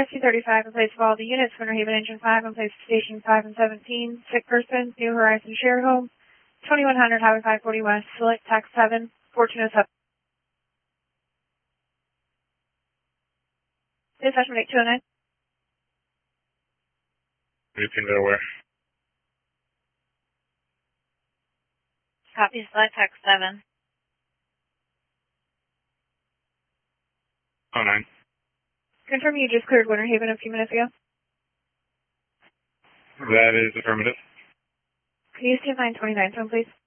RSC-35 in place of all the units, Winter Haven Engine 5 in place of Station 5 and 17, sick person, New Horizon Shared Home, 2100 Highway 540 West, select tax 7, 1407. Dispatch 209. Routine Delaware. Copy, select tax 7. 09. Confirm you just cleared Winter Haven a few minutes ago. That is affirmative. Can you use 929 phone, please?